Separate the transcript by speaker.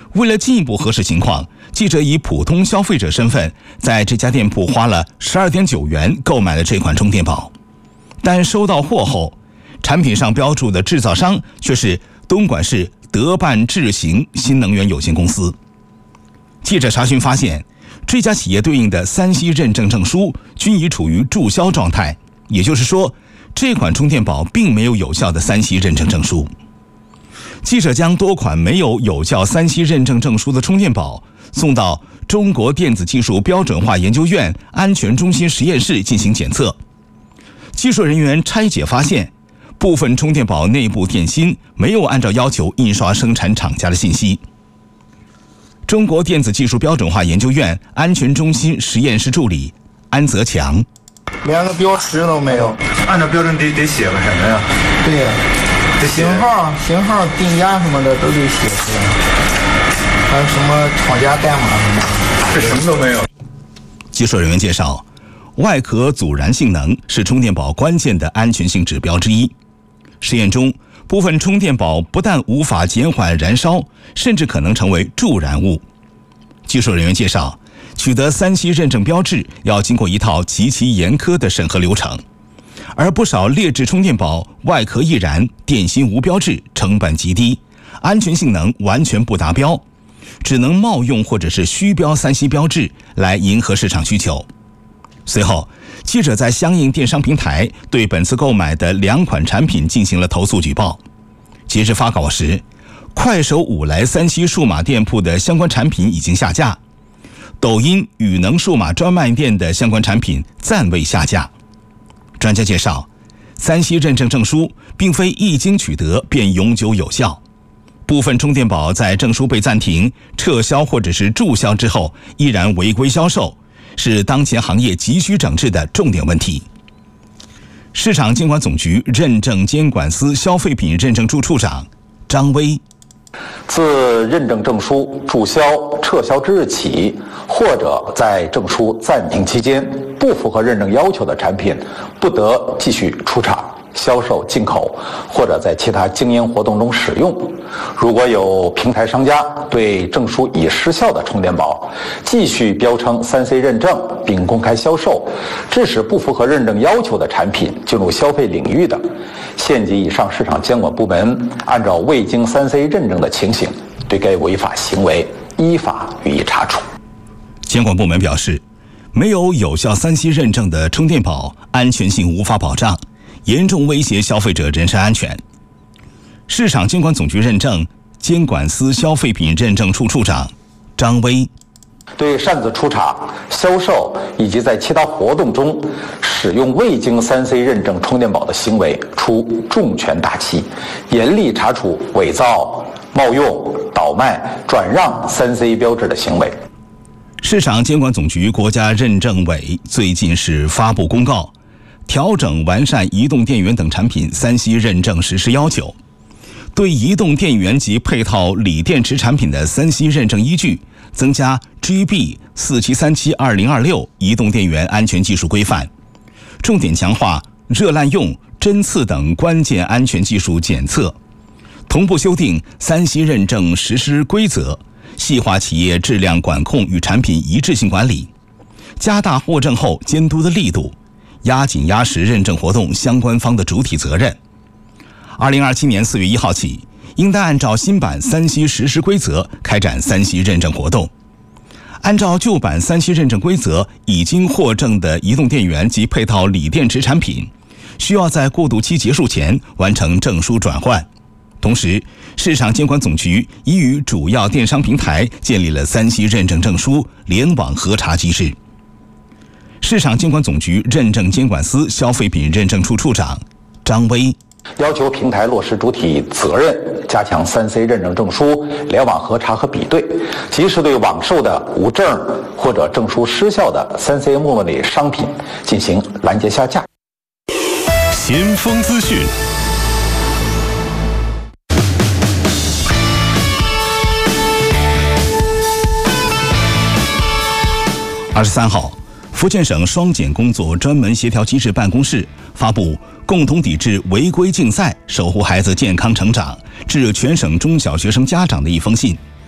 Speaker 1: 为了进一步核实情况，记者以普通消费者身份在这家店铺花了12.9元购买了这款充电宝，但收到货后，产品上标注的制造商却是东莞市德办智行新能源有限公司。记者查询发现，这家企业对应的3C认证证书均已处于注销状态，也就是说，这款充电宝并没有有效的3C认证证书。记者将多款没有有效3C认证证书的充电宝送到中国电子技术标准化研究院安全中心实验室进行检测。技术人员拆解发现，部分充电宝内部电芯没有按照要求印刷生产厂家的信息。中国电子技术标准化研究院安全中心实验室助理安泽强，
Speaker 2: 连个标识都没有，
Speaker 3: 按照标准得写个什么呀？
Speaker 2: 对呀，型号、定价什么的都得写出来，还有什么厂家代码什么的，
Speaker 3: 这什么都没有。
Speaker 1: 技术人员介绍，外壳阻燃性能是充电宝关键的安全性指标之一。实验中，部分充电宝不但无法减缓燃烧，甚至可能成为助燃物。技术人员介绍，取得3C认证标志要经过一套极其严苛的审核流程，而不少劣质充电宝外壳易燃、电芯无标志，成本极低，安全性能完全不达标，只能冒用或者是虚标3C标志来迎合市场需求。随后，记者在相应电商平台对本次购买的2款产品进行了投诉举报。截至发稿时，快手5来3C数码店铺的相关产品已经下架，抖音宇能数码专卖店的相关产品暂未下架。专家介绍，3C认证证书并非一经取得便永久有效，部分充电宝在证书被暂停、撤销或者是注销之后依然违规销售，是当前行业急需整治的重点问题。市场监管总局认证监管司消费品认证处处长张威，
Speaker 4: 自认证证书注销、撤销之日起，或者在证书暂停期间不符合认证要求的产品，不得继续出厂、销售、进口，或者在其他经营活动中使用。如果有平台商家对证书已失效的充电宝继续标称3C 认证并公开销售，致使不符合认证要求的产品进入消费领域的，县级以上市场监管部门按照未经3C 认证的情形，对该违法行为依法予以查处。
Speaker 1: 监管部门表示，没有有效3C 认证的充电宝安全性无法保障，严重威胁消费者人身安全。市场监管总局认证监管司消费品认证处处长张威，
Speaker 4: 对擅自出厂、销售以及在其他活动中使用未经3C 认证充电宝的行为，处重拳大击，严厉查处伪造、冒用、倒卖、转让3C 标志的行为。
Speaker 1: 市场监管总局国家认证委最近是发布公告，调整完善移动电源等产品3C 认证实施要求，对移动电源及配套锂电池产品的3C 认证依据增加 GB 4737/2026移动电源安全技术规范，重点强化热滥用、针刺等关键安全技术检测，同步修订3C 认证实施规则，细化企业质量管控与产品一致性管理，加大获证后监督的力度，压紧压实认证活动相关方的主体责任。2027年4月1号起，应当按照新版3C 实施规则开展3C 认证活动。按照旧版3C 认证规则，已经获证的移动电源及配套锂电池产品，需要在过渡期结束前完成证书转换。同时，市场监管总局已与主要电商平台建立了3C 认证证书联网核查机制。市场监管总局认证监管司消费品认证处处长张威，
Speaker 4: 要求平台落实主体责任，加强3C 认证证书联网核查和比对，及时对网售的无证或者证书失效的3C 末尾类商品进行拦截下架。
Speaker 5: 先锋资讯。
Speaker 1: 23号，福建省双减工作专门协调机制办公室发布共同抵制违规竞赛，守护孩子健康成长致全省中小学生家长的一封信。